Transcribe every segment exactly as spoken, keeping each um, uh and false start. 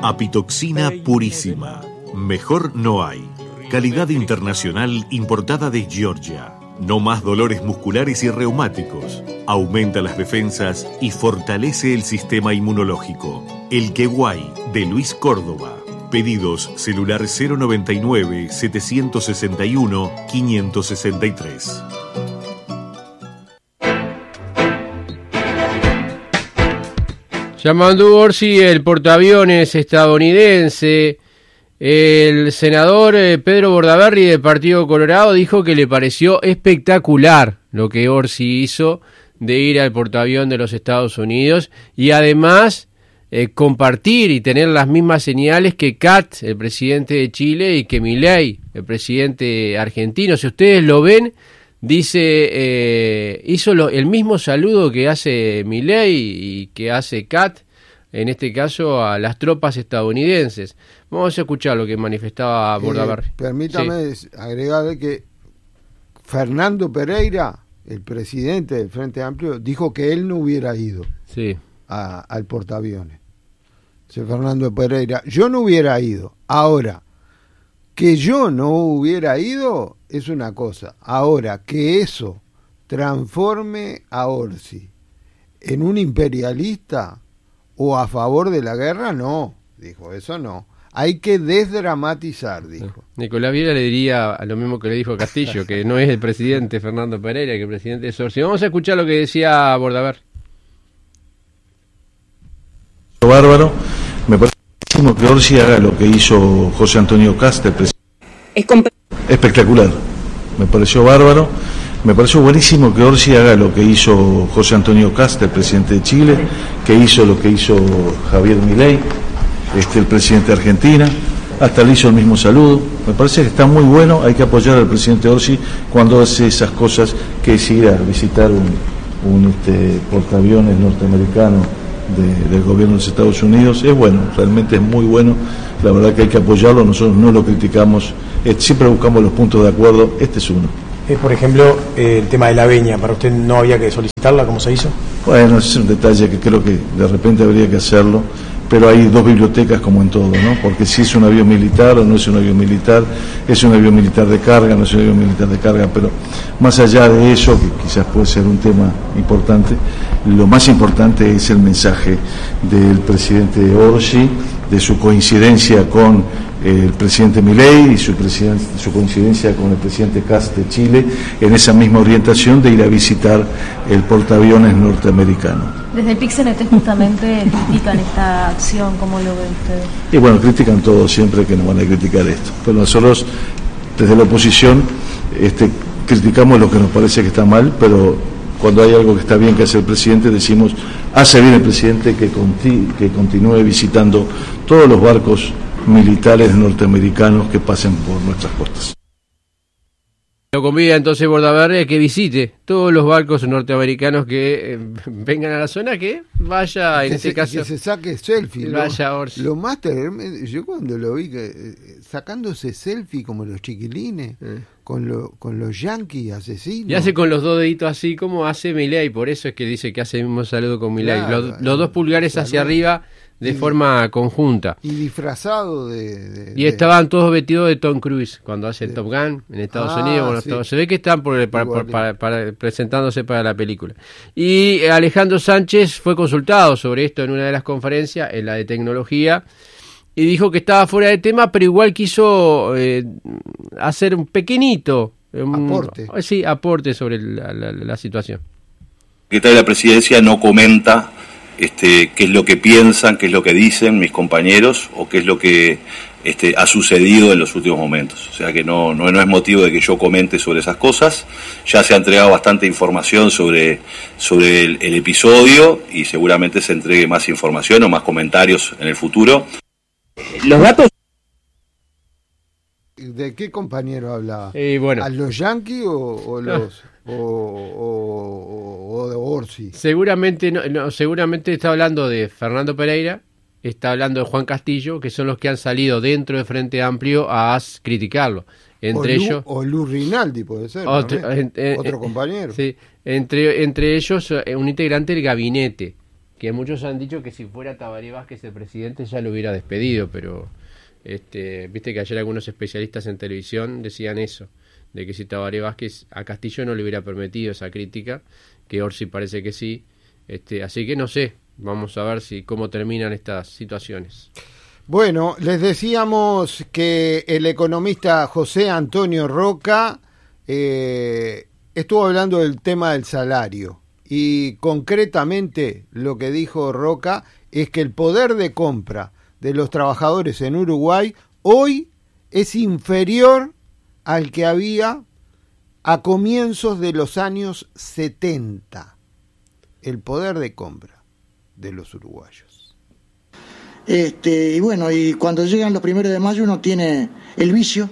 Apitoxina purísima. Mejor no hay. Calidad internacional importada de Georgia. No más dolores musculares y reumáticos. Aumenta las defensas y fortalece el sistema inmunológico. El Queguay, de Luis Córdoba. Pedidos celular cero noventa y nueve, setecientos sesenta y uno, quinientos sesenta y tres. Yamandu Orsi, el portaaviones estadounidense. El senador Pedro Bordaberry del Partido Colorado dijo que le pareció espectacular lo que Orsi hizo de ir al portaavión de los Estados Unidos y además eh, compartir y tener las mismas señales que Katz, el presidente de Chile, y que Milei, el presidente argentino. Si ustedes lo ven, dice, eh, hizo lo, el mismo saludo que hace Milei y que hace Katz, en este caso a las tropas estadounidenses. Vamos a escuchar lo que manifestaba Bordaberry. Eh, permítame sí. agregar que Fernando Pereira, el presidente del Frente Amplio, dijo que él no hubiera ido sí. a, al portaaviones. Dice Fernando Pereira, yo no hubiera ido. Ahora, que yo no hubiera ido es una cosa. Ahora, que eso transforme a Orsi en un imperialista o a favor de la guerra, no. Dijo, eso no. Hay que desdramatizar, dijo. Nicolás Viera le diría lo mismo que le dijo Castillo, que no es el presidente Fernando Pereira, que el presidente es Orsi. Vamos a escuchar lo que decía Bordaberry. Bárbaro, me parece que Orsi haga lo que hizo José Antonio Cast, el presidente. Es comp- espectacular, me pareció bárbaro. Me pareció buenísimo que Orsi haga lo que hizo José Antonio Cast, el presidente de Chile, que hizo lo que hizo Javier Milei, este, el presidente de Argentina, hasta le hizo el mismo saludo. Me parece que está muy bueno, hay que apoyar al presidente Orsi cuando hace esas cosas, que es ir a visitar un, un este, portaaviones norteamericano de, del gobierno de los Estados Unidos. Es bueno, realmente es muy bueno, la verdad que hay que apoyarlo, nosotros no lo criticamos, eh, siempre buscamos los puntos de acuerdo, este es uno. Eh, por ejemplo, eh, el tema de la veña, ¿para usted no había que solicitarla como se hizo? Bueno, es un detalle que creo que de repente habría que hacerlo, pero hay dos bibliotecas como en todo, ¿no? Porque si es un avión militar o no es un avión militar, es un avión militar de carga, no es un avión militar de carga, pero más allá de eso, que quizás puede ser un tema importante, lo más importante es el mensaje del presidente Orsi, de su coincidencia con el presidente Milei y su, su coincidencia con el presidente Cast de Chile en esa misma orientación de ir a visitar el portaaviones norteamericano. Desde el Pix-N T justamente critican esta acción, ¿cómo lo ven ustedes? Y bueno, critican todo siempre, que nos van a criticar esto, pero nosotros desde la oposición este, criticamos lo que nos parece que está mal, pero cuando hay algo que está bien que hace el presidente, decimos, hace bien el presidente que, conti que continúe visitando todos los barcos militares norteamericanos que pasen por nuestras costas. Lo convida entonces Bordaberry a que visite todos los barcos norteamericanos que eh, vengan a la zona, que vaya, que en este se, caso... Que se saque selfie. Vaya lo, Orsi. Lo más terrible, yo cuando lo vi, que, eh, sacándose selfie como los chiquilines, eh. con, lo, con los yanquis asesinos. Y hace con los dos deditos así como hace Milei, por eso es que dice que hace el mismo saludo con Milei. Claro, los, los dos pulgares hacia arriba de y, forma conjunta. Y disfrazado de... de y estaban de, todos vestidos de Tom Cruise cuando hace el Top Gun en Estados ah, Unidos. Bueno, sí. todo, se ve que están por, para, para, para, para, presentándose para la película. Y Alejandro Sánchez fue consultado sobre esto en una de las conferencias, en la de tecnología, y dijo que estaba fuera de tema, pero igual quiso eh, hacer un pequeñito un, aporte. Sí, aporte sobre la, la, la situación. El secretario de la Presidencia no comenta Este, qué es lo que piensan, qué es lo que dicen mis compañeros o qué es lo que este, ha sucedido en los últimos momentos. O sea que no, no, no es motivo de que yo comente sobre esas cosas. Ya se ha entregado bastante información sobre, sobre el, el episodio y seguramente se entregue más información o más comentarios en el futuro. Los datos... ¿De qué compañero hablaba? Eh, bueno. ¿A los yanquis o, o los... O, o, o de Orsi? Seguramente no, no, seguramente está hablando de Fernando Pereira, está hablando de Juan Castillo, que son los que han salido dentro del Frente Amplio a criticarlo. Entre o Lu, ellos o Luz Rinaldi puede ser, otro, ¿no? en, en, otro compañero. Sí, entre entre ellos un integrante del gabinete que muchos han dicho que si fuera Tabaré Vázquez el presidente ya lo hubiera despedido, pero este, viste que ayer algunos especialistas en televisión decían eso, de que si Tabaré Vázquez a Castillo no le hubiera permitido esa crítica, que Orsi parece que sí, este, así que no sé, vamos a ver si cómo terminan estas situaciones. Bueno, les decíamos que el economista José Antonio Roca eh, estuvo hablando del tema del salario. Y concretamente lo que dijo Roca es que el poder de compra de los trabajadores en Uruguay hoy es inferior al que había a comienzos de los años setenta. El poder de compra de los uruguayos. Este, y bueno, y cuando llegan los primeros de mayo uno tiene el vicio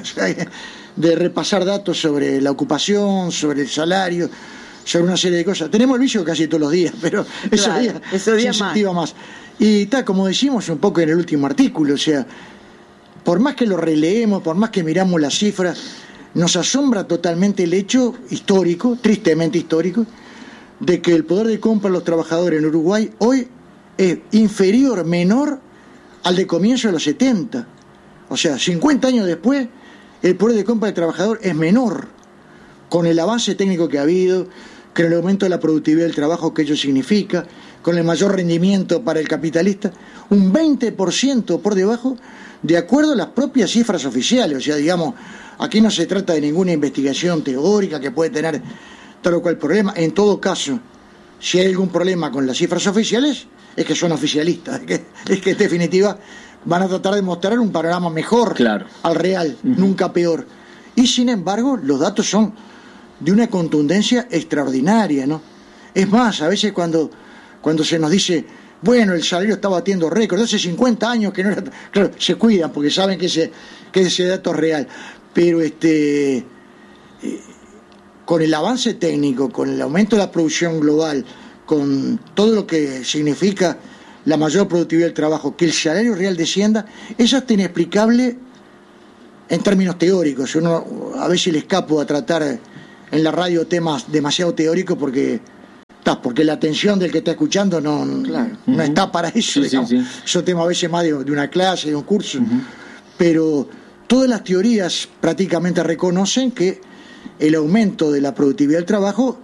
de repasar datos sobre la ocupación, sobre el salario, sobre una serie de cosas. Tenemos el vicio casi todos los días, pero esos claro, días esos días se incentiva más. más. Y está, como decimos un poco en el último artículo, o sea, por más que lo releemos, por más que miramos las cifras, nos asombra totalmente el hecho histórico, tristemente histórico, de que el poder de compra de los trabajadores en Uruguay hoy es inferior, menor al de comienzo de los setenta. O sea, cincuenta años después, el poder de compra del trabajador es menor, con el avance técnico que ha habido, con el aumento de la productividad del trabajo que ello significa, con el mayor rendimiento para el capitalista, un veinte por ciento por debajo, de acuerdo a las propias cifras oficiales. O sea, digamos, aquí no se trata de ninguna investigación teórica que puede tener tal o cual problema. En todo caso, si hay algún problema con las cifras oficiales, es que son oficialistas, es que, es que en definitiva van a tratar de mostrar un panorama mejor, claro, al real, uh-huh, nunca peor. Y sin embargo, los datos son de una contundencia extraordinaria, ¿no? Es más, a veces cuando, cuando se nos dice, bueno, el salario está batiendo récord, hace cincuenta años que no era... Claro, se cuidan porque saben que ese, que ese dato es real. Pero este, eh, con el avance técnico, con el aumento de la producción global, con todo lo que significa la mayor productividad del trabajo, que el salario real descienda, eso es inexplicable en términos teóricos. Uno a veces le escapo a tratar en la radio temas demasiado teóricos porque está, porque la atención del que está escuchando no, claro, no uh-huh, está para eso, sí, digamos. Sí, sí. Eso tema a veces más de, de una clase, de un curso, uh-huh, pero todas las teorías prácticamente reconocen que el aumento de la productividad del trabajo,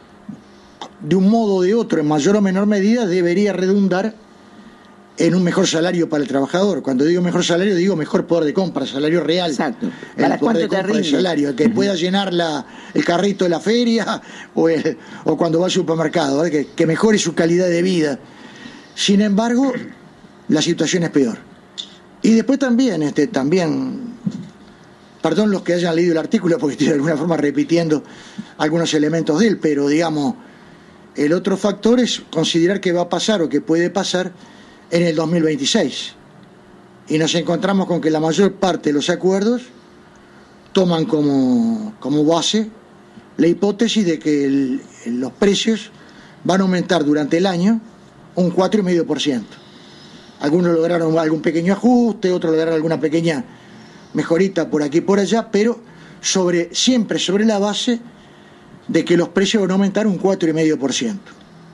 de un modo o de otro, en mayor o menor medida, debería redundar en un mejor salario para el trabajador. Cuando digo mejor salario, digo mejor poder de compra, salario real. Exacto. ¿Para el poder de compra del salario, el que uh-huh, pueda llenar la, el carrito de la feria o, el, o cuando va al supermercado, ¿vale? que, que mejore su calidad de vida. Sin embargo, la situación es peor. Y después también, este, también, perdón los que hayan leído el artículo porque estoy de alguna forma repitiendo algunos elementos de él, pero digamos, el otro factor es considerar que va a pasar o que puede pasar en el dos mil veintiséis. Y nos encontramos con que la mayor parte de los acuerdos toman como, como base la hipótesis de que el, los precios van a aumentar durante el año un cuatro coma cinco por ciento. Algunos lograron algún pequeño ajuste, otros lograron alguna pequeña mejorita por aquí y por allá, pero sobre, siempre sobre la base de que los precios van a aumentar un cuatro coma cinco por ciento.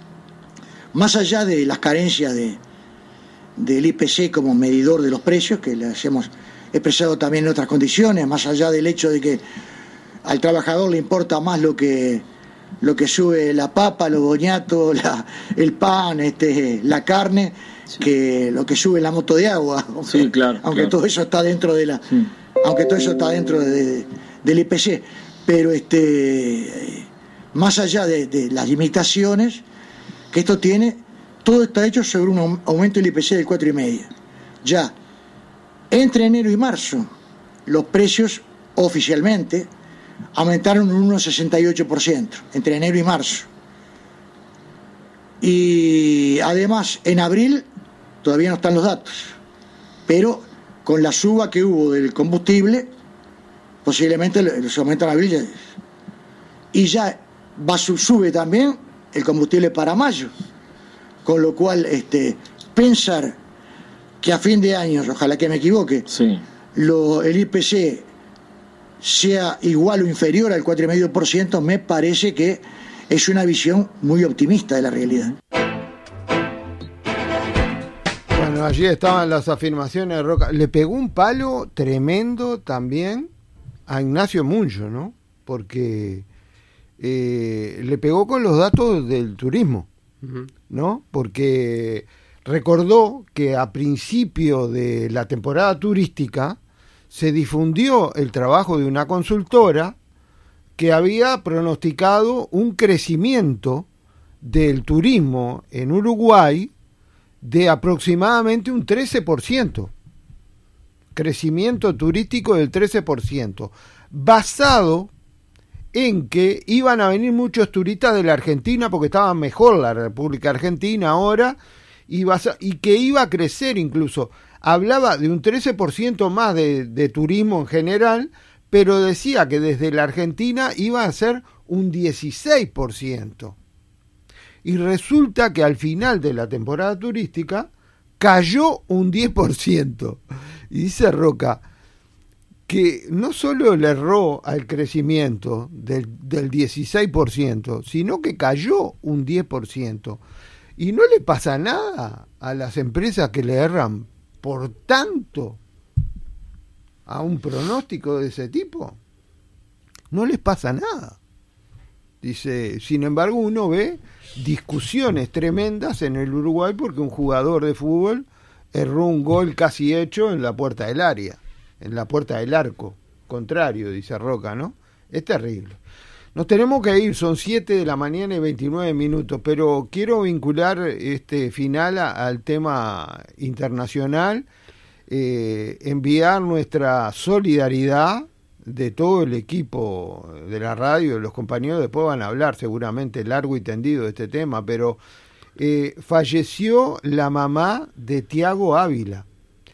Más allá de las carencias de del I P C como medidor de los precios, que les hemos expresado también en otras condiciones, más allá del hecho de que al trabajador le importa más lo que lo que sube la papa, los boñatos, la, el pan, este, la carne, sí, que lo que sube la moto de agua, aunque, sí, claro, aunque claro, todo eso está dentro de la, sí, aunque todo eso está dentro de, de, del I P C, pero este, más allá de, de las limitaciones que esto tiene, todo está hecho sobre un aumento del I P C del cuatro coma cinco. Ya, entre enero y marzo, los precios oficialmente aumentaron un uno coma sesenta y ocho por ciento, entre enero y marzo. Y además, en abril, todavía no están los datos, pero con la suba que hubo del combustible, posiblemente los aumentan en abril. Y ya va, sube también el combustible para mayo. Con lo cual, este, pensar que a fin de año, ojalá que me equivoque, sí, lo, el I P C sea igual o inferior al cuatro coma cinco por ciento, me parece que es una visión muy optimista de la realidad. Bueno, allí estaban las afirmaciones de Roca. Le pegó un palo tremendo también a Ignacio Muncho, ¿no? Porque eh, le pegó con los datos del turismo, uh-huh. ¿no? Porque recordó que a principio de la temporada turística se difundió el trabajo de una consultora que había pronosticado un crecimiento del turismo en Uruguay de aproximadamente un trece por ciento. Crecimiento turístico del trece por ciento, basado en que iban a venir muchos turistas de la Argentina porque estaba mejor la República Argentina ahora y, basa- y que iba a crecer incluso. Hablaba de un trece por ciento más de, de turismo en general, pero decía que desde la Argentina iba a ser un dieciséis por ciento. Y resulta que al final de la temporada turística cayó un diez por ciento. Y dice Roca que no solo le erró al crecimiento del, del dieciséis por ciento, sino que cayó un diez por ciento. Y no le pasa nada a las empresas que le erran por tanto a un pronóstico de ese tipo. No les pasa nada. Dice, sin embargo, uno ve discusiones tremendas en el Uruguay porque un jugador de fútbol erró un gol casi hecho en la puerta del área, en la puerta del arco contrario, dice Roca, ¿no? Es terrible. Nos tenemos que ir, son siete de la mañana y veintinueve minutos, pero quiero vincular este final a, al tema internacional, eh, enviar nuestra solidaridad de todo el equipo de la radio, los compañeros después van a hablar seguramente largo y tendido de este tema, pero eh, falleció la mamá de Tiago Ávila,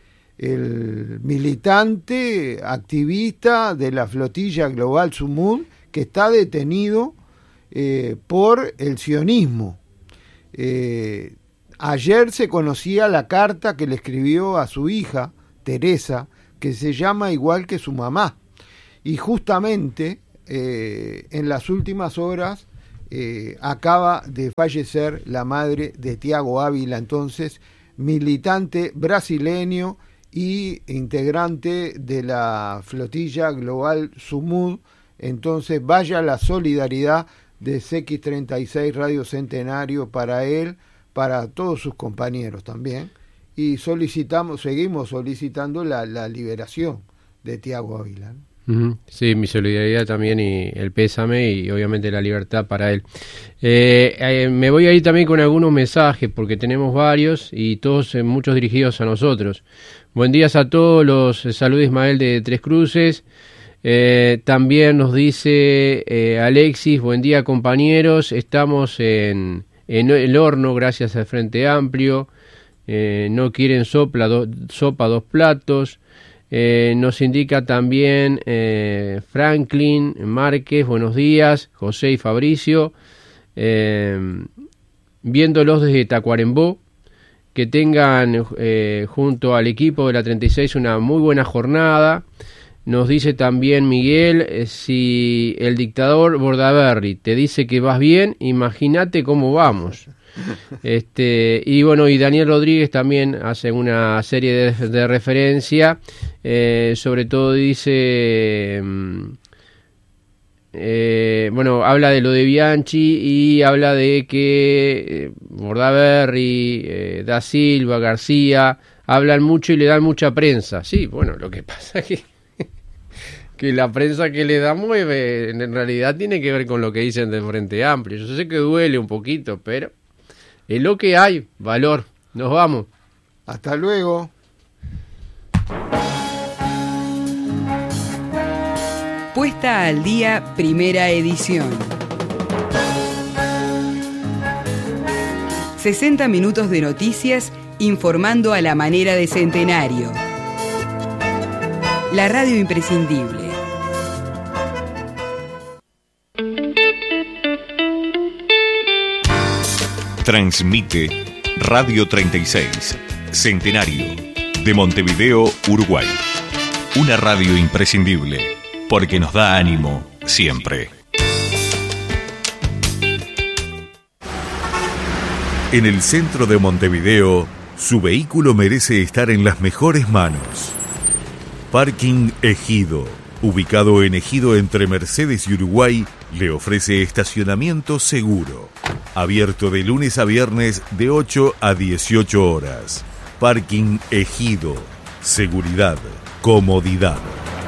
el militante activista de la flotilla global Sumud, que está detenido eh, por el sionismo. Eh, ayer se conocía la carta que le escribió a su hija, Teresa, que se llama igual que su mamá. Y justamente eh, en las últimas horas eh, acaba de fallecer la madre de Tiago Ávila, entonces militante brasileño y integrante de la flotilla global Sumud. Entonces vaya la solidaridad de C X treinta y seis Radio Centenario para él, para todos sus compañeros también, y solicitamos, seguimos solicitando la, la liberación de Tiago Ávila, ¿no? Sí, mi solidaridad también y el pésame y obviamente la libertad para él. Eh, eh, me voy a ir también con algunos mensajes porque tenemos varios y todos eh, muchos dirigidos a nosotros. Buen día a todos, los eh, saluda Ismael de Tres Cruces. Eh, también nos dice eh, Alexis, buen día compañeros, estamos en, en el horno gracias al Frente Amplio, eh, no quieren sopla, do, sopa dos platos. Eh, nos indica también eh, Franklin Márquez, buenos días, José y Fabricio, eh, viéndolos desde Tacuarembó, que tengan eh, junto al equipo de la treinta y seis una muy buena jornada. Nos dice también Miguel, eh, si el dictador Bordaberry te dice que vas bien, imagínate cómo vamos. Este, y bueno, y Daniel Rodríguez también hace una serie de, de referencia, eh, sobre todo dice, eh, bueno, habla de lo de Bianchi y habla de que eh, Bordaberry, eh, Da Silva, García, hablan mucho y le dan mucha prensa. Sí, bueno, lo que pasa es que que la prensa que le damos eh, en realidad tiene que ver con lo que dicen del Frente Amplio. Yo sé que duele un poquito, pero es lo que hay, valor. Nos vamos. Hasta luego. Puesta al día, primera edición. sesenta minutos de noticias informando a la manera de Centenario. La radio imprescindible. Transmite Radio treinta y seis, Centenario, de Montevideo, Uruguay. Una radio imprescindible, porque nos da ánimo siempre. En el centro de Montevideo, Su vehículo merece estar en las mejores manos. Parking Ejido, ubicado en Ejido entre Mercedes y Uruguay, le ofrece estacionamiento seguro. Abierto de lunes a viernes de ocho a dieciocho horas. Parking Ejido. Seguridad, comodidad.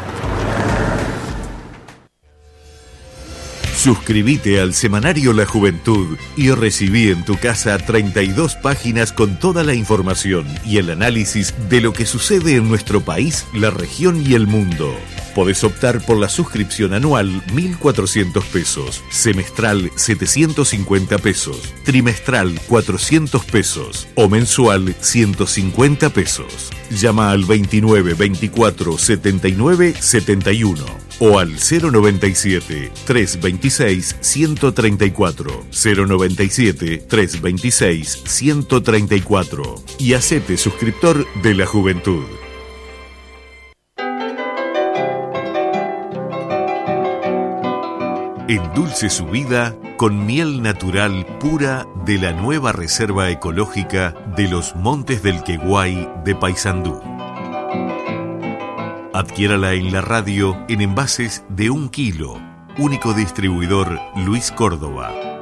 Suscríbete al semanario La Juventud y recibí en tu casa treinta y dos páginas con toda la información y el análisis de lo que sucede en nuestro país, la región y el mundo. Podés optar por la suscripción anual mil cuatrocientos pesos, semestral setecientos cincuenta pesos, trimestral cuatrocientos pesos o mensual ciento cincuenta pesos. Llama al veintinueve veinticuatro setenta y nueve setenta y uno o al cero noventa y siete trescientos veintiséis ciento treinta y cuatro, cero noventa y siete trescientos veintiséis ciento treinta y cuatro y hacete suscriptor de La Juventud. Endulce su vida con miel natural pura de la nueva Reserva Ecológica de los Montes del Queguay de Paysandú. Adquiérala en la radio en envases de un kilo. Único distribuidor Luis Córdoba.